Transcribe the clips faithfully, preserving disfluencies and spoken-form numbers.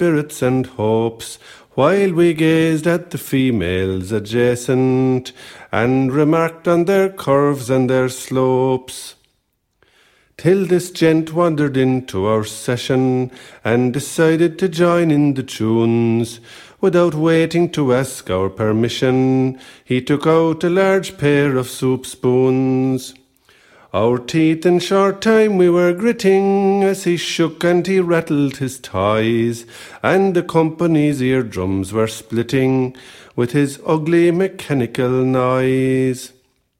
spirits and hopes, while we gazed at the females adjacent, and remarked on their curves and their slopes. Till this gent wandered into our session, and decided to join in the tunes. Without waiting to ask our permission, he took out a large pair of soup spoons. Our teeth in short time we were gritting, as he shook and he rattled his ties, and the company's eardrums were splitting with his ugly mechanical noise.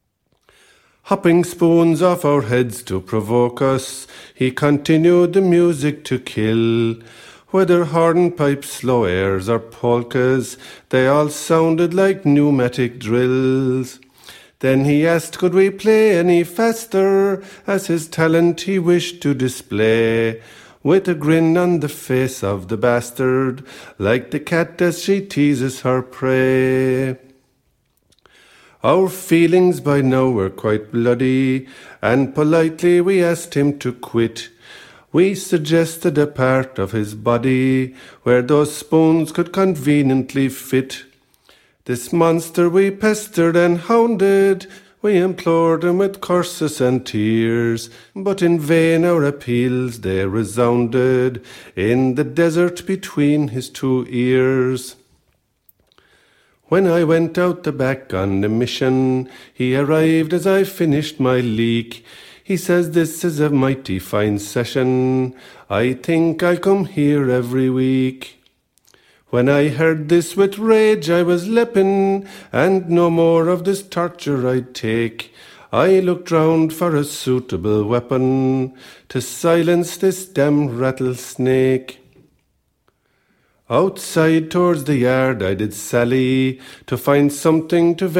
Hopping spoons off our heads to provoke us, he continued the music to kill. Whether hornpipes, slow airs, or polkas, they all sounded like pneumatic drills. Then he asked could we play any faster, as his talent he wished to display, with a grin on the face of the bastard, like the cat as she teases her prey. Our feelings by now were quite bloody, and politely we asked him to quit. We suggested a part of his body where those spoons could conveniently fit. This monster we pestered and hounded, we implored him with curses and tears, but in vain our appeals they resounded in the desert between his two ears. When I went out the back on a mission, he arrived as I finished my leak. He says this is a mighty fine session, I think I'll come here every week. When I heard this with rage I was leaping, and no more of this torture I'd take. I looked round for a suitable weapon to silence this damned rattlesnake. Outside towards the yard I did sally to find something to